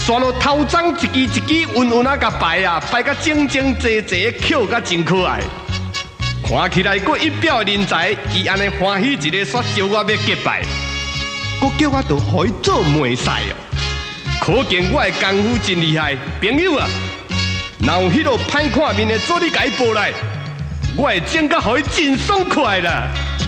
刷落头鬃一支一支稳稳啊，甲摆啊，摆甲整整齐齐，扣甲真可爱。看起来佫一表人才，伊安尼欢喜一个煞招我要结拜，佫叫我着互伊做媒使哦。可见我的功夫真厉害，朋友啊！若有迄落歹看面的，做你甲伊报来，我会整甲互伊真爽快啦。